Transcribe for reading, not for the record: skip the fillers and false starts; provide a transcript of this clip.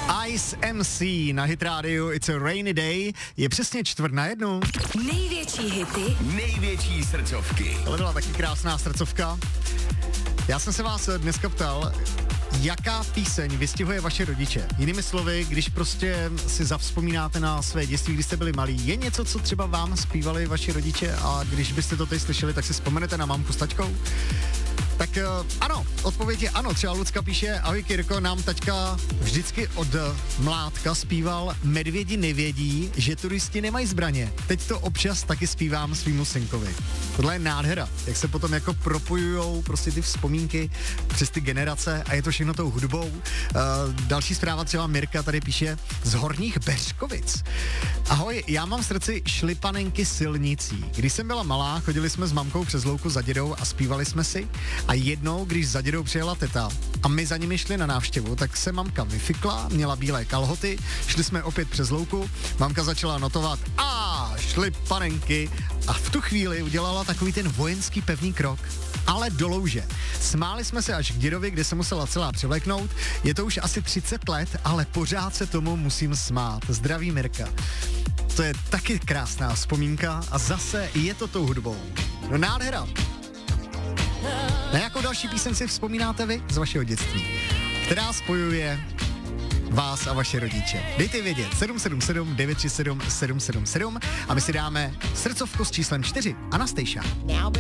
Ice MC na Hit Radio It's a Rainy Day. Je přesně 1:45. Největší hity, největší srdcovky. To byla taky krásná srdcovka. Já jsem se vás dneska ptal, jaká píseň vystihuje vaše rodiče. Jinými slovy, když prostě si zavzpomínáte na své dětství, když jste byli malí, je něco, co třeba vám zpívali vaši rodiče a když byste to teď slyšeli, tak si vzpomenete na mamku s taťkou? Tak ano, odpověď je ano. Třeba Lucka píše, ahoj Kirko, nám taťka vždycky od mládka zpíval Medvědi nevědí, že turisti nemají zbraně. Teď to občas taky zpívám svýmu synkovi. Tohle je nádhera, jak se potom jako propojujou prostě ty vzpomínky přes ty generace a je to všechno tou hudbou. Další zpráva, třeba Mirka tady píše z Horních Beřkovic. Ahoj, já mám v srdci Šlipanenky silnicí. Když jsem byla malá, chodili jsme s mamkou přes louku za dědou a zpívali jsme si. A jednou, když za dědou přijela teta a my za nimi šli na návštěvu, tak se mamka vyfikla, měla bílé kalhoty, šli jsme opět přes louku, mamka začala notovat šli panenky a v tu chvíli udělala takový ten vojenský pevný krok, ale do louže. Smáli jsme se až k dědovi, kde se musela celá převléknout, je to už asi 30 let, ale pořád se tomu musím smát. Zdraví Mirka. To je taky krásná vzpomínka a zase je to tou hudbou. No nádhera. Na jakou další píseň si vzpomínáte vy z vašeho dětství, která spojuje vás a vaše rodiče? Dejte vědět 777 937 777 a my si dáme srdcovku s číslem 4 Anastasia.